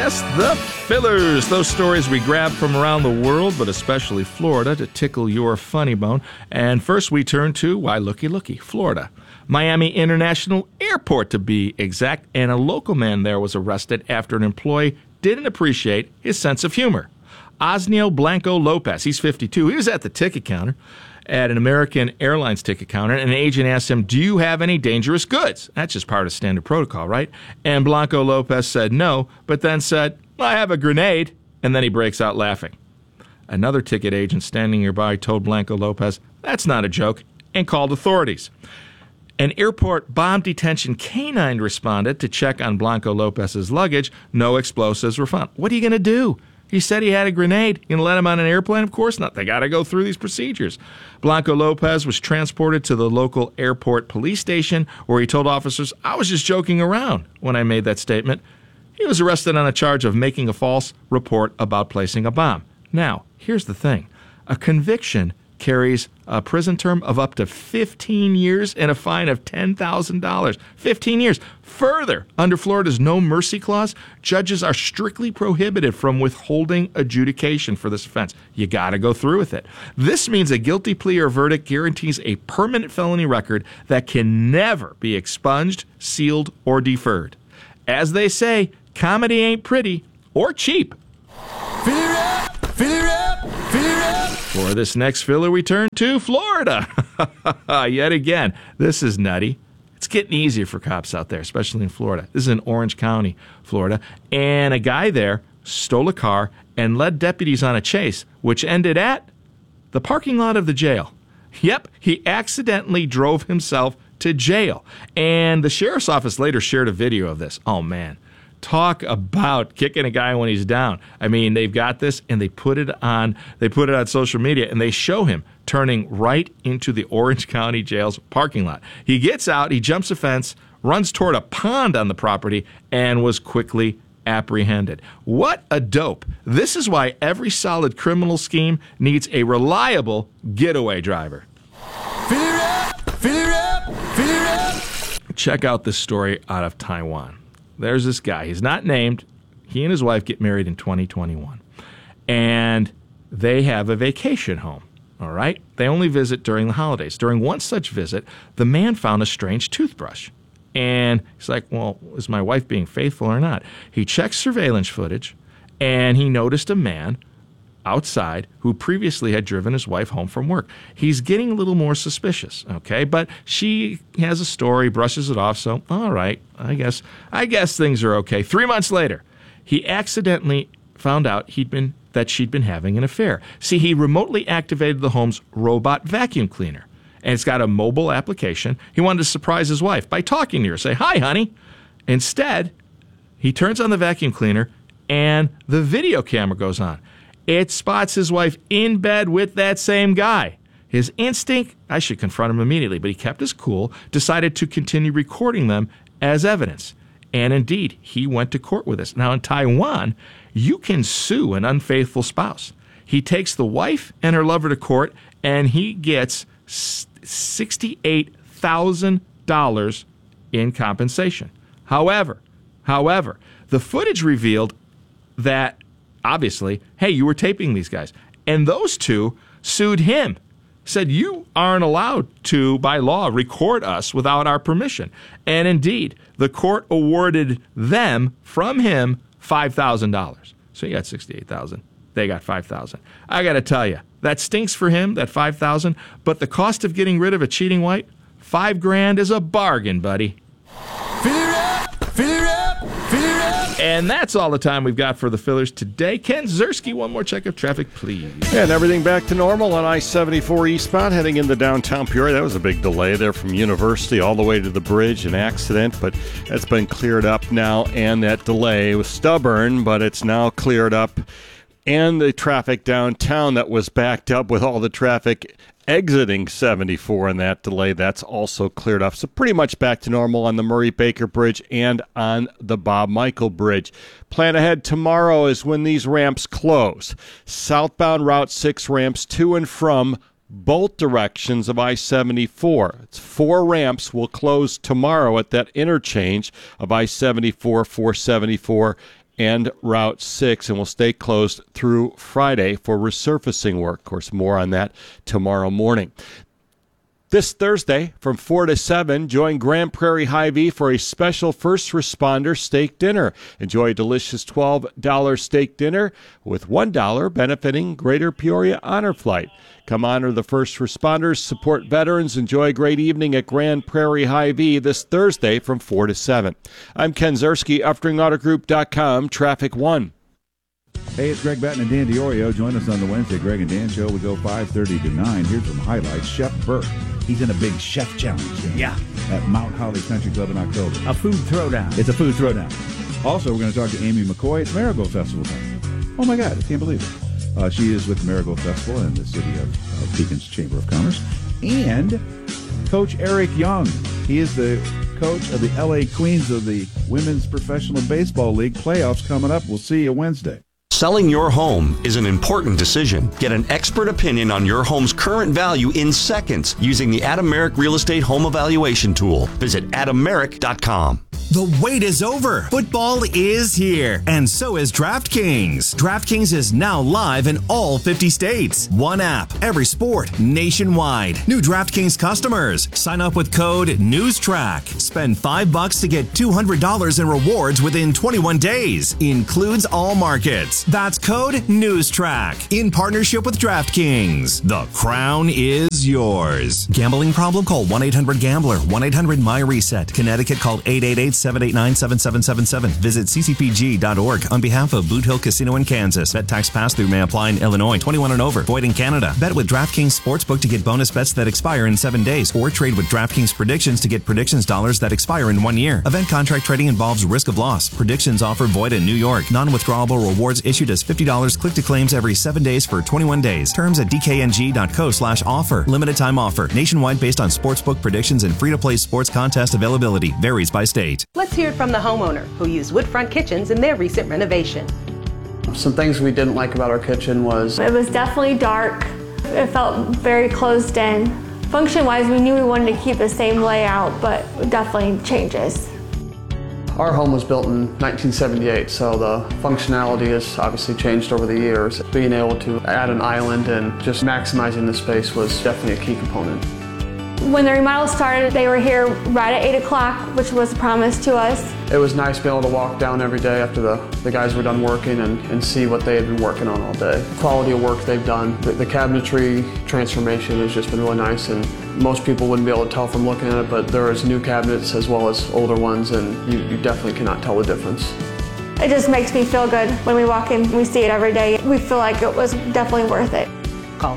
Yes, the fillers. Those stories we grab from around the world, but especially Florida, to tickle your funny bone. And first we turn to, why, looky, Florida. Miami International Airport, to be exact, and a local man there was arrested after an employee didn't appreciate his sense of humor. Osnio Blanco Lopez, he's 52. He was at the ticket counter at an American Airlines ticket counter, and an agent asked him, "Do you have any dangerous goods?" That's just part of standard protocol, right? And Blanco Lopez said no, but then said, "I have a grenade," and then he breaks out laughing. Another ticket agent standing nearby told Blanco Lopez, "That's not a joke," and called authorities. An airport bomb detention canine responded to check on Blanco Lopez's luggage. No explosives were found. What are you going to do? He said he had a grenade. You going to let him on an airplane? Of course not. They got to go through these procedures. Blanco Lopez was transported to the local airport police station where he told officers, "I was just joking around when I made that statement." He was arrested on a charge of making a false report about placing a bomb. Now, here's the thing. A conviction carries a prison term of up to 15 years and a fine of $10,000. 15 years. Further, under Florida's No Mercy Clause, judges are strictly prohibited from withholding adjudication for this offense. You got to go through with it. This means a guilty plea or verdict guarantees a permanent felony record that can never be expunged, sealed, or deferred. As they say, comedy ain't pretty or cheap. Fill her up, fill her up, fill her up. For this next filler, we turn to Florida. Yet again, this is nutty. It's getting easier for cops out there, especially in Florida. This is in Orange County, Florida. And a guy there stole a car and led deputies on a chase, which ended at the parking lot of the jail. Yep, he accidentally drove himself to jail. And the sheriff's office later shared a video of this. Oh, man. Talk about kicking a guy when he's down. I mean, they've got this, and they put it on social media, and they show him turning right into the Orange County Jail's parking lot. He gets out, he jumps a fence, runs toward a pond on the property, and was quickly apprehended. What a dope. This is why every solid criminal scheme needs a reliable getaway driver. Fill her up, fill her up, fill her up. Check out this story out of Taiwan. There's this guy. He's not named. He and his wife get married in 2021. And they have a vacation home, all right? They only visit during the holidays. During one such visit, the man found a strange toothbrush. And he's like, well, is my wife being faithful or not? He checks surveillance footage, and he noticed a man outside who previously had driven his wife home from work. He's getting a little more suspicious, okay? But she has a story, brushes it off, so all right, I guess things are okay. 3 months later, he accidentally found out that she'd been having an affair. See, he remotely activated the home's robot vacuum cleaner, and it's got a mobile application. He wanted to surprise his wife by talking to her, say, "Hi, honey." Instead, he turns on the vacuum cleaner, and the video camera goes on. It spots his wife in bed with that same guy. His instinct, I should confront him immediately, but he kept his cool, decided to continue recording them as evidence. And indeed, he went to court with this. Now, in Taiwan, you can sue an unfaithful spouse. He takes the wife and her lover to court, and he gets $68,000 in compensation. However, the footage revealed that, obviously, hey, you were taping these guys. And those two sued him, said you aren't allowed to, by law, record us without our permission. And indeed, the court awarded them, from him, $5,000. So he got $68,000. They got $5,000. I got to tell you, that stinks for him, that $5,000, but the cost of getting rid of a cheating wife, $5,000 is a bargain, buddy. Fill her up, fill her up, fill her up. And that's all the time we've got for the fillers today. Ken Ziersky, one more check of traffic, please. And everything back to normal on I-74 eastbound heading into downtown Peoria. That was a big delay there from University all the way to the bridge, an accident, but that's been cleared up now, and that delay was stubborn, but it's now cleared up. And the traffic downtown that was backed up with all the traffic exiting 74 and that delay, that's also cleared up. So pretty much back to normal on the Murray Baker Bridge and on the Bob Michael Bridge. Plan ahead tomorrow is when these ramps close. Southbound Route 6 ramps to and from both directions of I-74. It's 4 ramps will close tomorrow at that interchange of I-74, 474, and Route 6 and will stay closed through Friday for resurfacing work. Of course, more on that tomorrow morning. This Thursday from 4 to 7, join Grand Prairie Hy-Vee for a special first responder steak dinner. Enjoy a delicious $12 steak dinner with $1 benefiting Greater Peoria Honor Flight. Come honor the first responders, support veterans, enjoy a great evening at Grand Prairie Hy-Vee this Thursday from 4 to 7. I'm Ken Zerski, UpteringAutoGroup.com, Traffic 1. Hey, it's Greg Batten and Dan DiOrio. Join us on the Wednesday Greg and Dan Show. We go 5:30 to 9. Here's some highlights. Chef Burke. He's in a big chef challenge game. Yeah. At Mount Holly Country Club in October. A food throwdown. It's a food throwdown. Also, we're going to talk to Amy McCoy. It's Marigold Festival time. Oh, my God. I can't believe it. She is with the Marigold Festival in the city of Pekin's Chamber of Commerce. And Coach Eric Young. He is the coach of the L.A. Queens of the Women's Professional Baseball League. Playoffs coming up. We'll see you Wednesday. Selling your home is an important decision. Get an expert opinion on your home's current value in seconds using the Adameric Real Estate Home Evaluation Tool. Visit adameric.com. The wait is over. Football is here, and so is DraftKings. DraftKings is now live in all 50 states. One app, every sport, nationwide. New DraftKings customers. Sign up with code NEWSTRACK. Spend $5 to get $200 in rewards within 21 days. Includes all markets. That's code NEWSTRACK. In partnership with DraftKings. The crown is yours. Gambling problem? Call 1-800-GAMBLER. 1-800-MY-RESET. Connecticut, call 888-789-7777. Visit ccpg.org on behalf of Boot Hill Casino in Kansas. Bet tax pass-through may apply in Illinois. 21 and over. Void in Canada. Bet with DraftKings Sportsbook to get bonus bets that expire in 7 days. Or trade with DraftKings Predictions to get predictions dollars that expire in 1 year. Event contract trading involves risk of loss. Predictions offer void in New York. Non-withdrawable rewards issued as $50 click to claims every 7 days for 21 days. Terms at dkng.co/offer. Limited time offer. Nationwide based on sportsbook predictions and free-to-play sports contest availability. Varies by state. Let's hear it from the homeowner who used Woodfront Kitchens in their recent renovation. Some things we didn't like about our kitchen was it was definitely dark. It felt very closed in. Function-wise, we knew we wanted to keep the same layout, but definitely changes. Our home was built in 1978, so the functionality has obviously changed over the years. Being able to add an island and just maximizing the space was definitely a key component. When the remodel started, they were here right at 8 o'clock, which was promised to us. It was nice being able to walk down every day after the guys were done working and see what they had been working on all day. The quality of work they've done, the cabinetry transformation has just been really nice, and most people wouldn't be able to tell from looking at it, but there is new cabinets as well as older ones, and you definitely cannot tell the difference. It just makes me feel good when we walk in, we see it every day. We feel like it was definitely worth it. Call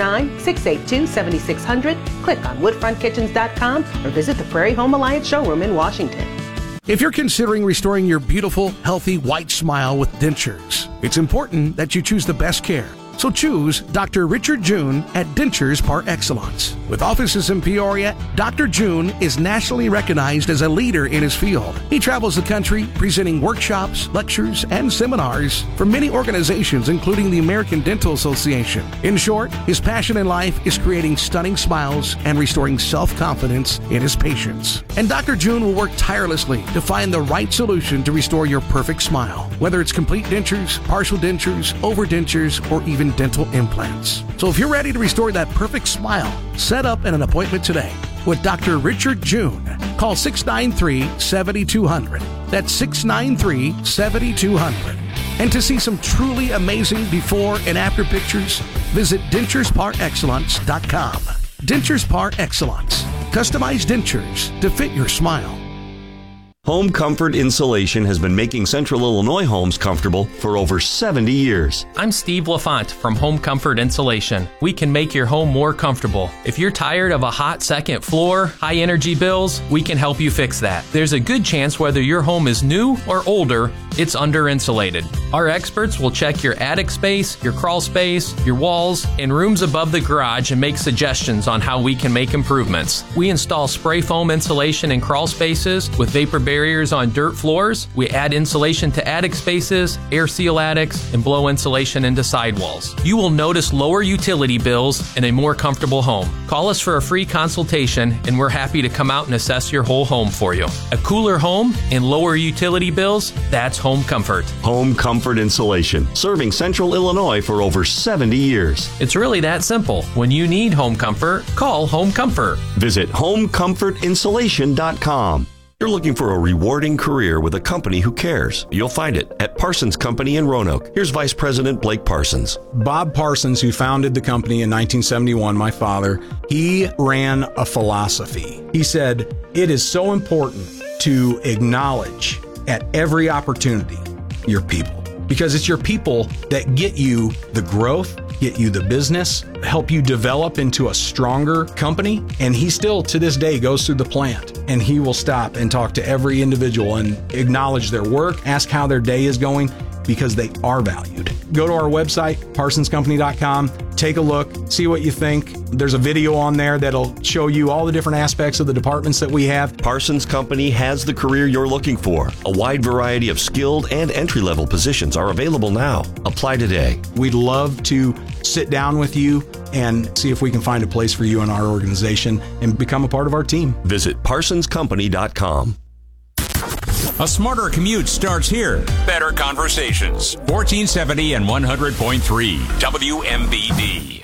309-682-7600, click on woodfrontkitchens.com, or visit the Prairie Home Alliance showroom in Washington. If you're considering restoring your beautiful, healthy, white smile with dentures, it's important that you choose the best care. So choose Dr. Richard June at Dentures Par Excellence. With offices in Peoria, Dr. June is nationally recognized as a leader in his field. He travels the country presenting workshops, lectures, and seminars for many organizations, including the American Dental Association. In short, his passion in life is creating stunning smiles and restoring self-confidence in his patients. And Dr. June will work tirelessly to find the right solution to restore your perfect smile, whether it's complete dentures, partial dentures, overdentures, or even dental implants. So if you're ready to restore that perfect smile, set up an appointment today with Dr. Richard June. Call 693-7200. That's 693-7200. And to see some truly amazing before and after pictures, visit denturesparexcellence.com. Dentures Par Excellence. Customized dentures to fit your smile. Home Comfort Insulation has been making Central Illinois homes comfortable for over 70 years. I'm Steve LaFont from Home Comfort Insulation. We can make your home more comfortable. If you're tired of a hot second floor, high energy bills, we can help you fix that. There's a good chance whether your home is new or older, it's under insulated. Our experts will check your attic space, your crawl space, your walls, and rooms above the garage and make suggestions on how we can make improvements. We install spray foam insulation in crawl spaces with vapor barriers on dirt floors. We add insulation to attic spaces, air seal attics, and blow insulation into sidewalls. You will notice lower utility bills and a more comfortable home. Call us for a free consultation, and we're happy to come out and assess your whole home for you. A cooler home and lower utility bills, that's home comfort. Home Comfort Insulation, serving Central Illinois for over 70 years. It's really that simple. When you need home comfort, call Home Comfort. Visit homecomfortinsulation.com. You're looking for a rewarding career with a company who cares. You'll find it at Parsons Company in Roanoke. Here's Vice President Blake Parsons. Bob Parsons, who founded the company in 1971, my father, he ran a philosophy. He said, it is so important to acknowledge at every opportunity your people, because it's your people that get you the growth, get you the business, help you develop into a stronger company. And he still, to this day, goes through the plant and he will stop and talk to every individual and acknowledge their work, ask how their day is going, because they are valued. Go to our website, parsonscompany.com, take a look, see what you think. There's a video on there that'll show you all the different aspects of the departments that we have. Parsons Company has the career you're looking for. A wide variety of skilled and entry-level positions are available now. Apply today. We'd love to sit down with you and see if we can find a place for you in our organization and become a part of our team. Visit parsonscompany.com. A smarter commute starts here. Better conversations. 1470 and 100.3 WMBD.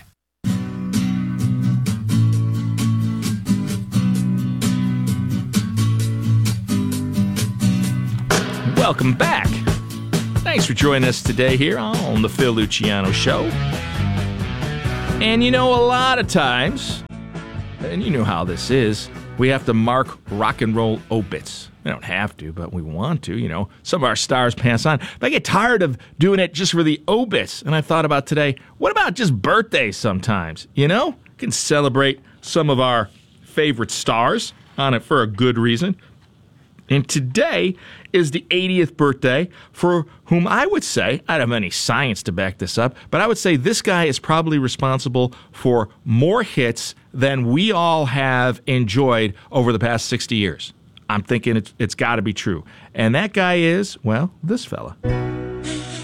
Welcome back. Thanks for joining us today here on the Phil Luciano Show. And you know, a lot of times, and you know how this is, we have to mark rock and roll obits. We don't have to, but we want to, you know. Some of our stars pass on. But I get tired of doing it just for the obits. And I thought about today, what about just birthdays sometimes? You know, we can celebrate some of our favorite stars on it for a good reason. And today is the 80th birthday for whom I would say, I don't have any science to back this up, but I would say this guy is probably responsible for more hits than we all have enjoyed over the past 60 years. I'm thinking it's got to be true. And that guy is, well, this fella.